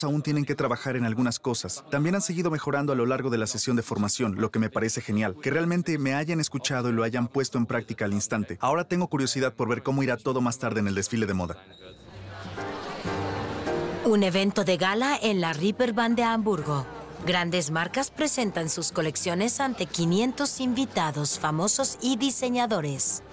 aún tienen que trabajar en algunas cosas. También han seguido mejorando a lo largo de la sesión de formación, lo que me parece genial. Que realmente me hayan escuchado y lo hayan puesto en práctica al instante. Ahora tengo curiosidad por ver cómo irá todo más tarde en el desfile de moda. Un evento de gala en la Reeperbahn de Hamburgo. Grandes marcas presentan sus colecciones ante 500 invitados famosos y diseñadores.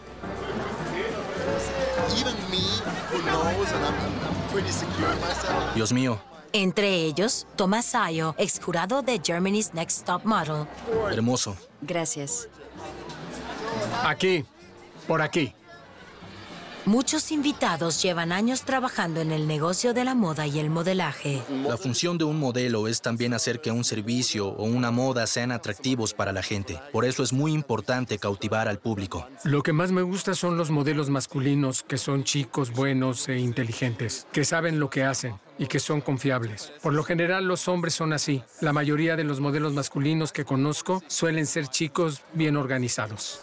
Dios mío. Entre ellos, Thomas Sayo, exjurado de Germany's Next Top Model. Hermoso. Gracias. Aquí, por aquí. Muchos invitados llevan años trabajando en el negocio de la moda y el modelaje. La función de un modelo es también hacer que un servicio o una moda sean atractivos para la gente. Por eso es muy importante cautivar al público. Lo que más me gusta son los modelos masculinos, que son chicos, buenos e inteligentes, que saben lo que hacen y que son confiables. Por lo general, los hombres son así. La mayoría de los modelos masculinos que conozco suelen ser chicos bien organizados.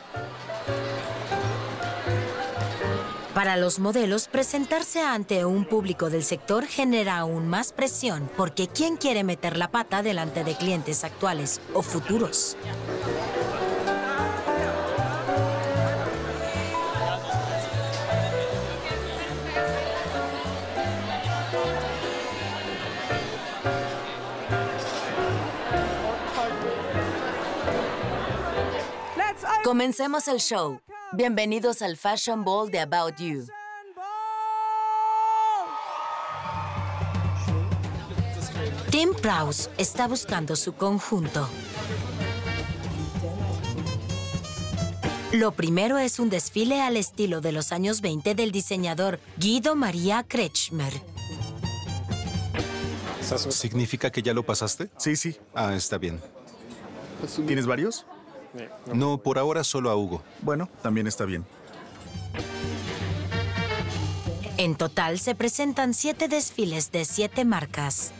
Para los modelos, presentarse ante un público del sector genera aún más presión, porque ¿quién quiere meter la pata delante de clientes actuales o futuros? Comencemos el show. Bienvenidos al Fashion Ball de About You. Tim Prowse está buscando su conjunto. Lo primero es un desfile al estilo de los años 20 del diseñador Guido Maria Kretschmer. ¿Significa que ya lo pasaste? Sí. Ah, está bien. ¿Tienes varios? No, por ahora solo a Hugo. Bueno, también está bien. En total se presentan 7 desfiles de 7 marcas.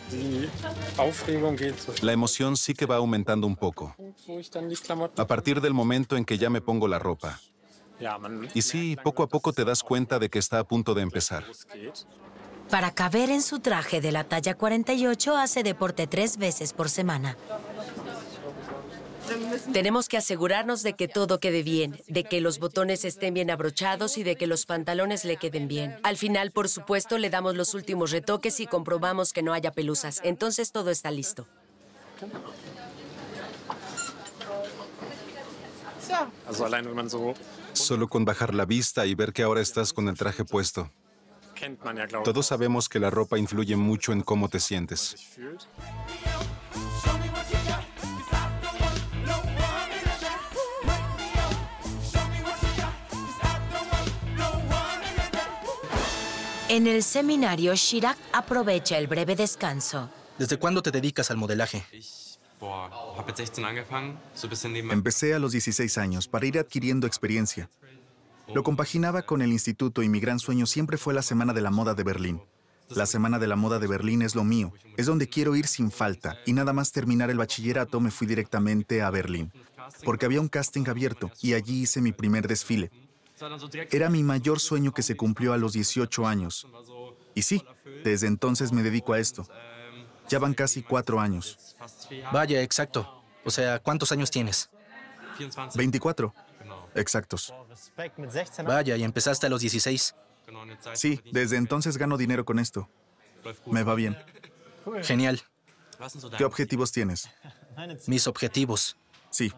La emoción sí que va aumentando un poco. A partir del momento en que ya me pongo la ropa. Y sí, poco a poco te das cuenta de que está a punto de empezar. Para caber en su traje de la talla 48, hace deporte 3 veces por semana. Tenemos que asegurarnos de que todo quede bien, de que los botones estén bien abrochados y de que los pantalones le queden bien. Al final, por supuesto, le damos los últimos retoques y comprobamos que no haya pelusas. Entonces todo está listo. Solo con bajar la vista y ver que ahora estás con el traje puesto. Todos sabemos que la ropa influye mucho en cómo te sientes. En el seminario, Chirac aprovecha el breve descanso. ¿Desde cuándo te dedicas al modelaje? Empecé a los 16 años para ir adquiriendo experiencia. Lo compaginaba con el instituto y mi gran sueño siempre fue la Semana de la Moda de Berlín. La Semana de la Moda de Berlín es lo mío, es donde quiero ir sin falta, y nada más terminar el bachillerato me fui directamente a Berlín, porque había un casting abierto y allí hice mi primer desfile. Era mi mayor sueño que se cumplió a los 18 años. Y sí, desde entonces me dedico a esto. Ya van casi 4 años. Vaya, exacto. O sea, ¿cuántos años tienes? 24. Exactos. Vaya, y empezaste a los 16. Sí, desde entonces gano dinero con esto. Me va bien. Genial. ¿Qué objetivos tienes? Mis objetivos. Sí.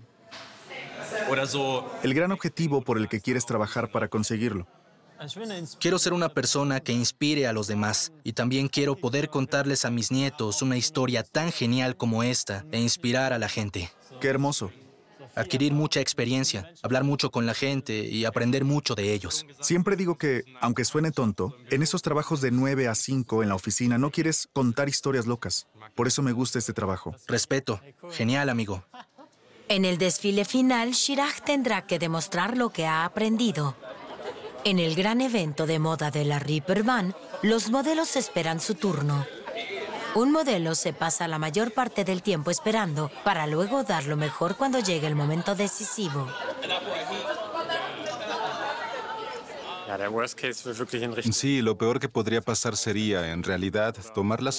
El gran objetivo por el que quieres trabajar para conseguirlo. Quiero ser una persona que inspire a los demás y también quiero poder contarles a mis nietos una historia tan genial como esta e inspirar a la gente. ¡Qué hermoso! Adquirir mucha experiencia, hablar mucho con la gente y aprender mucho de ellos. Siempre digo que, aunque suene tonto, en esos trabajos de 9 a 5 en la oficina no quieres contar historias locas. Por eso me gusta este trabajo. Respeto. Genial, amigo. En el desfile final, Chirac tendrá que demostrar lo que ha aprendido. En el gran evento de moda de la Reeperbahn, los modelos esperan su turno. Un modelo se pasa la mayor parte del tiempo esperando para luego dar lo mejor cuando llegue el momento decisivo. Sí, lo peor que podría pasar sería, en realidad, tomar las